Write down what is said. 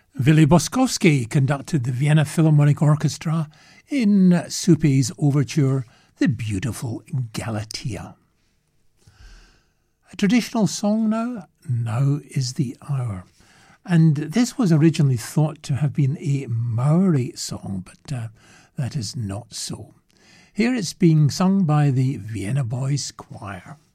Willy Boskowski conducted the Vienna Philharmonic Orchestra in Suppi's overture, The Beautiful Galatea. A traditional song now, Now is the Hour. And this was originally thought to have been a Maori song, but that is not so. Here it's being sung by the Vienna Boys Choir.